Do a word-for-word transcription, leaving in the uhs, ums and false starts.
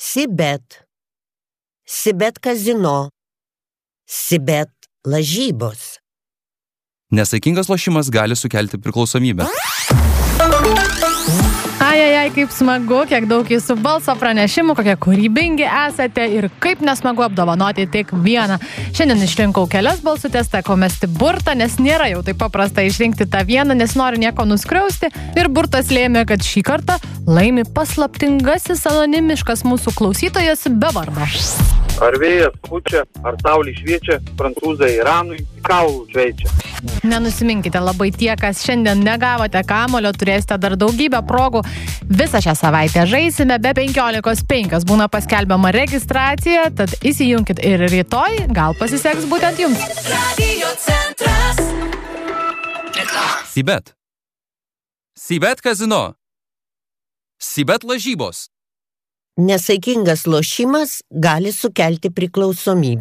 Sibet, Sibet kazino, Sibet lažybos. Nesaikingas lošimas gali sukelti priklausomybę. Ai, ai, ai, kaip smagu, kiek daug jūsų balso pranešimų, kokie kūrybingi esate ir kaip nesmagu apdovanoti tik vieną. Šiandien išrinkau kelias balsutes, teko mesti burtą, nes nėra jau taip paprasta išrinkti tą vieną, nes noriu nieko nuskriausti. Ir burtas lėmė, kad šį kartą laimi paslaptingasis anonimiškas mūsų klausytojas be vardo. Ar vėjas pučia, ar saulė šviečia, prancūzai Iranui kaulų šveičia. Nenusiminkite labai tie, kas šiandien negavote kamulio, turėsite dar daugybę progų. Visą šią savaitę žaisime, be penkiolikos penkios būna paskelbiama registracija, tad įsijunkit ir rytoj, gal pasiseks būtent jums. Radio centras. Sibet. Sibet kazino. Sibet lažybos. Nesaikingas lošimas gali sukelti priklausomybę.